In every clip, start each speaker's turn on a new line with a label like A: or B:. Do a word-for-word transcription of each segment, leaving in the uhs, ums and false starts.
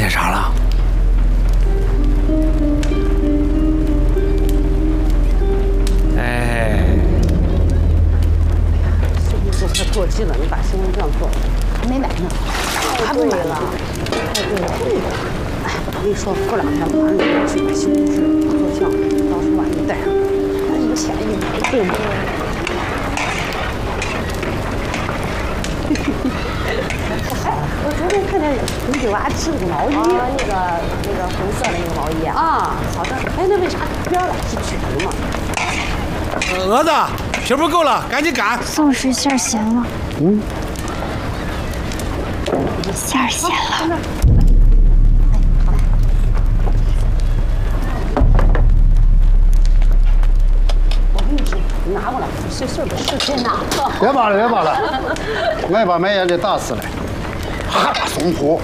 A: 见啥了？哎，
B: 生日都快过季了，你把身份证做了，还没买呢，还不买了？太对了，对了。哎，我跟你说，过两天马上就要去买西红柿、做酱，到时候把你带上，那有钱一买，对不对？我昨天看见你给娃织了个毛衣，
C: 啊，那个那个红色的那个毛衣啊。
B: 啊，好的。哎，那为啥边了？是卷的吗？
A: 蛾子，皮不够了，赶紧赶。
D: 宋氏馅儿咸了。
A: 嗯。
D: 馅儿咸了。
B: 我给你织，你拿过来，碎碎的是真拿。
E: 别扒了，别扒了，我把麦也得打死了。哈，松虎。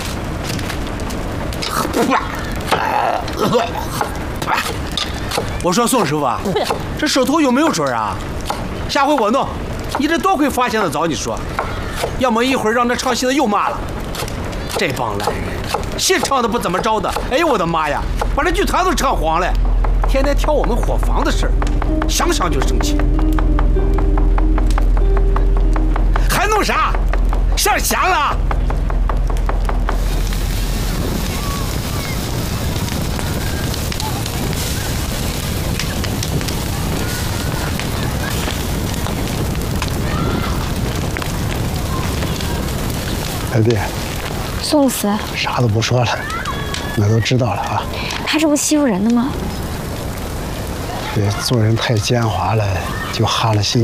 A: 我说宋师傅啊，这手头有没有准啊？下回我弄，你这多亏发现的早，你说，要么一会儿让这唱戏的又骂了。这帮烂人，戏唱的不怎么着的，哎呦我的妈呀，把这剧团都唱黄了，天天挑我们伙房的事儿，想想就生气。还弄啥？上弦了。
E: 老弟，
D: 宋子，
E: 啥都不说了，我都知道了啊。
D: 他这不欺负人的吗？
E: 这做人太奸猾了，就哈了心。